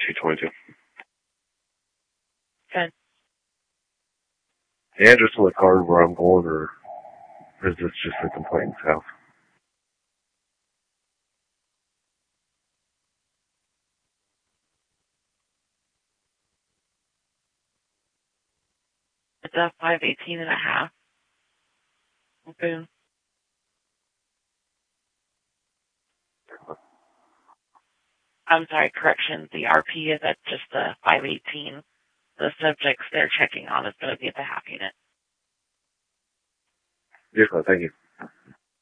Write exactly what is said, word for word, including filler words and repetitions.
C twenty-two. Good. The address on the card where I'm going, or is this just a complainant's house? It's a five eighteen and a half. Boom. I'm sorry, correction. The R P is at just the five eighteen. The subjects they're checking on is going to be at the half unit. Yes, ma'am. Thank you.